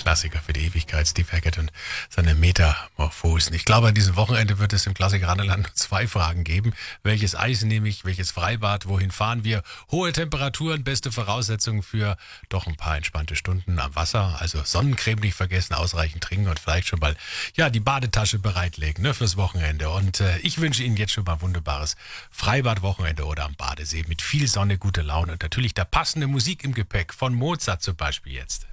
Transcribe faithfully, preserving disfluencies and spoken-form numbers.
Klassiker für die Ewigkeit, Steve Hackett und seine Metamorphosen. Ich glaube, an diesem Wochenende wird es im Klassiker Randeland nur zwei Fragen geben. Welches Eis nehme ich, welches Freibad, wohin fahren wir? Hohe Temperaturen, beste Voraussetzungen für doch ein paar entspannte Stunden am Wasser. Also Sonnencreme nicht vergessen, ausreichend trinken und vielleicht schon mal ja die Badetasche bereitlegen, ne, fürs Wochenende. Und äh, ich wünsche Ihnen jetzt schon mal ein wunderbares Freibad-Wochenende oder am Badesee mit viel Sonne, gute Laune und natürlich der passende Musik im Gepäck von Mozart zum Beispiel jetzt.